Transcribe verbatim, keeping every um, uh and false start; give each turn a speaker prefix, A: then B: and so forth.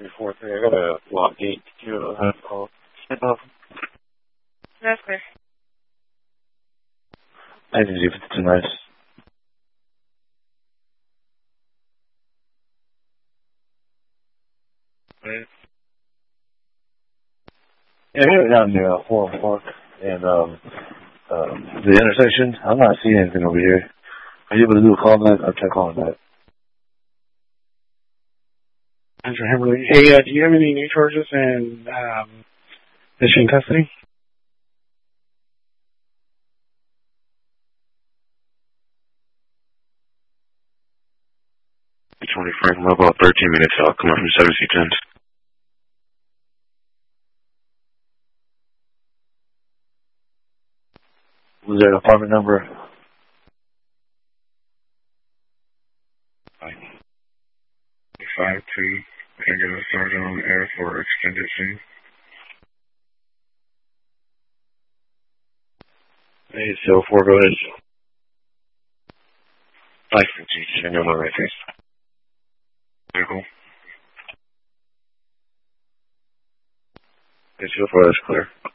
A: three four three. I got a lot gate to uh, call. Step up.
B: That's clear.
A: I didn't do it too nice.
B: Right.
A: Yeah, I got it down near uh, four o'clock and um, uh, the intersection. I'm not seeing anything over here. Are you able to do a call back? I'll try calling back.
B: Andrew Hammerly. Hey, uh, do you have any new charges and um, issue in custody?
C: twenty Frank Mobile, thirteen minutes out, come up from seven C ten.
A: Was there an apartment number?
B: five two. Can I get a sergeant on the air for extended scene?
A: eight zero four, go ahead.
C: five fifty, genuine on right face. Vehicle.
A: eight zero four, that's clear.